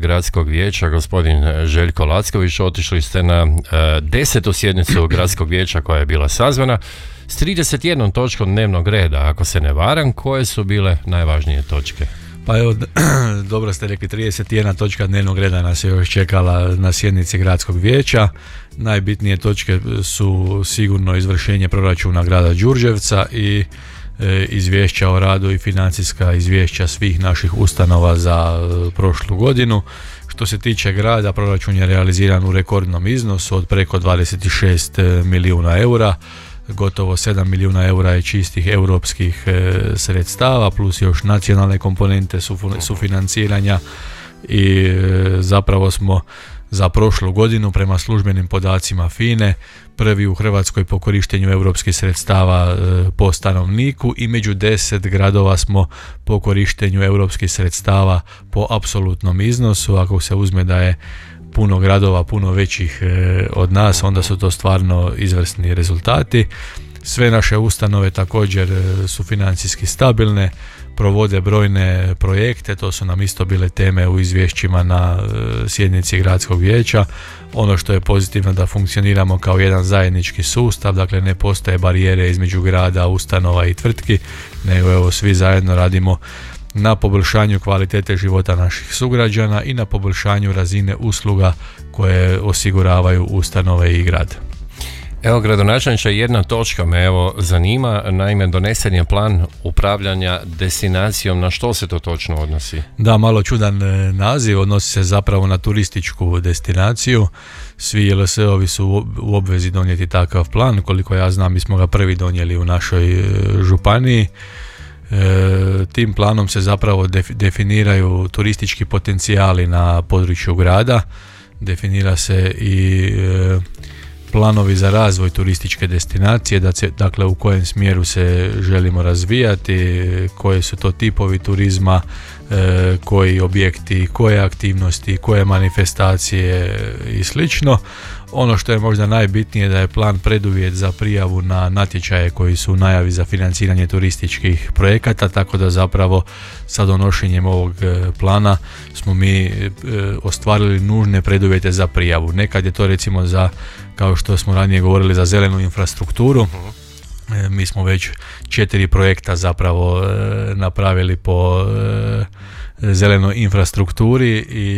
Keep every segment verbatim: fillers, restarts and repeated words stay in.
gradskog vijeća, gospodin Željko Lacković. Otišli ste na desetu sjednicu gradskog vijeća koja je bila sazvana s trideset jednom točkom dnevnog reda, ako se ne varam. Koje su bile najvažnije točke? Pa evo, dobro ste rekli, trideset jedna točka dnevnog reda nas je još čekala na sjednici gradskog vijeća. Najbitnije točke su sigurno izvršenje proračuna grada Đurđevca i e, izvješća o radu i financijska izvješća svih naših ustanova za e, prošlu godinu. Što se tiče grada, proračun je realiziran u rekordnom iznosu od preko dvadeset šest milijuna eura. Gotovo sedam milijuna eura je čistih europskih e, sredstava plus još nacionalne komponente sufinanciranja i e, zapravo smo za prošlu godinu prema službenim podacima F I N E prvi u Hrvatskoj po korištenju europskih sredstava e, po stanovniku i među deset gradova smo po korištenju europskih sredstava po apsolutnom iznosu. Ako se uzme da je puno gradova, puno većih e, od nas, onda su to stvarno izvrsni rezultati. Sve naše ustanove također e, su financijski stabilne, provode brojne projekte, to su nam isto bile teme u izvješćima na e, sjednici gradskog vijeća. Ono što je pozitivno da funkcioniramo kao jedan zajednički sustav, dakle ne postoje barijere između grada, ustanova i tvrtki, nego evo svi zajedno radimo na poboljšanju kvalitete života naših sugrađana i na poboljšanju razine usluga koje osiguravaju ustanove i grad. Evo, gradonačelniče, jedna točka me evo zanima, naime donesen je plan upravljanja destinacijom. Na što se to točno odnosi? Da, malo čudan naziv, odnosi se zapravo na turističku destinaciju. Svi L S ovi su u obvezi donijeti takav plan, koliko ja znam mi smo ga prvi donijeli u našoj županiji. E, tim planom se zapravo def, definiraju turistički potencijali na području grada, definira se i e, planovi za razvoj turističke destinacije, da se, dakle u kojem smjeru se želimo razvijati, koji su to tipovi turizma, e, koji objekti, koje aktivnosti, koje manifestacije i slično. Ono što je možda najbitnije da je plan preduvjet za prijavu na natječaje koji su u najavi za financiranje turističkih projekata, tako da zapravo sa donošenjem ovog plana smo mi e, ostvarili nužne preduvjete za prijavu. Nekad je to recimo za, kao što smo ranije govorili, za zelenu infrastrukturu. E, mi smo već četiri projekta zapravo e, napravili po e, zelenoj infrastrukturi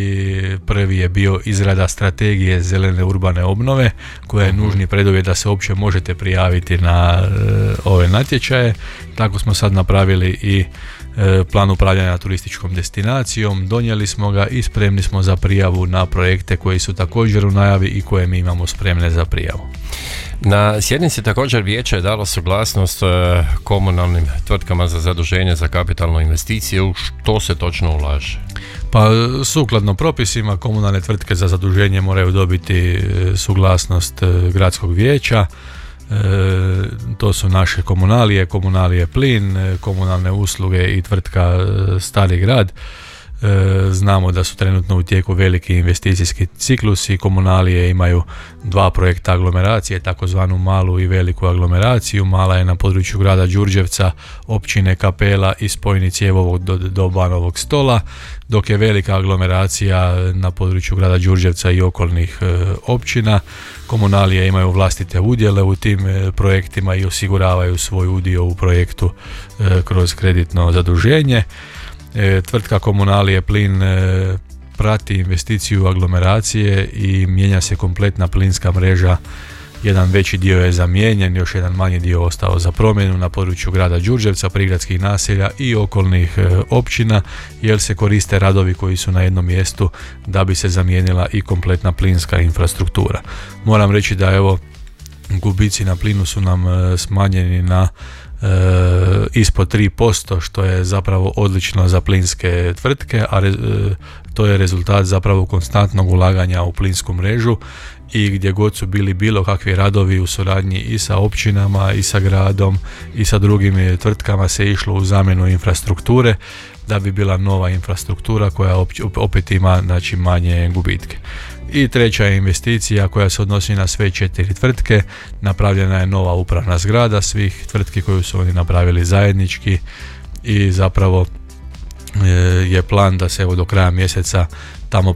i prvi je bio izrada strategije zelene urbane obnove koja je nužni preduvjet da se uopće možete prijaviti na e, ove natječaje. Tako smo sad napravili i e, plan upravljanja turističkom destinacijom, donijeli smo ga i spremni smo za prijavu na projekte koji su također u najavi i koje mi imamo spremne za prijavu. Na sjednici također vijeće je dalo suglasnost e, komunalnim tvrtkama za zaduženje za kapitalnu investiciju. Što se točno ulaže? Pa sukladno propisima komunalne tvrtke za zaduženje moraju dobiti suglasnost gradskog vijeća. E, to su naše komunalije, komunalije plin, komunalne usluge i tvrtka Stari grad. E, znamo da su trenutno u tijeku veliki investicijski ciklusi. Komunalije imaju dva projekta aglomeracije, takozvanu malu i veliku aglomeraciju. Mala je na području grada Đurđevca, općine Kapela i spojni Cjevovog do, do Banovog Stola, dok je velika aglomeracija na području grada Đurđevca i okolnih e, općina. Komunalije imaju vlastite udjele u tim e, projektima i osiguravaju svoj udio u projektu e, kroz kreditno zaduženje. E, tvrtka Komunalije plin e, prati investiciju aglomeracije i mijenja se kompletna plinska mreža. Jedan veći dio je zamijenjen, još jedan manji dio ostao za promjenu na području grada Đurđevca, prigradskih naselja i okolnih e, općina, jer se koriste radovi koji su na jednom mjestu da bi se zamijenila i kompletna plinska infrastruktura. Moram reći da evo gubici na plinu su nam e, smanjeni na E, ispod tri posto, što je zapravo odlično za plinske tvrtke, a re, e, to je rezultat zapravo konstantnog ulaganja u plinsku mrežu i gdje god su bili bilo kakvi radovi u suradnji i sa općinama i sa gradom i sa drugim tvrtkama se išlo u zamjenu infrastrukture da bi bila nova infrastruktura koja opet ima, znači, manje gubitke. I treća je investicija koja se odnosi na sve četiri tvrtke. Napravljena je nova upravna zgrada svih tvrtki koju su oni napravili zajednički i zapravo je plan da se evo do kraja mjeseca